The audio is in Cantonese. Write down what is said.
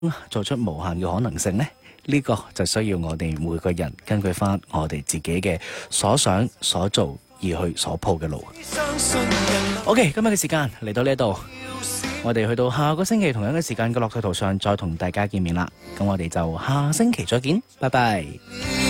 做出無限嘅可能性呢？呢個就需要我哋每個人根據翻我哋自己嘅所想所做而去所鋪嘅路。OK， 今日嘅時間嚟到呢度，我哋去到下個星期同樣嘅時間嘅樂趣途上再同大家見面啦。咁我哋就下星期再見，拜拜。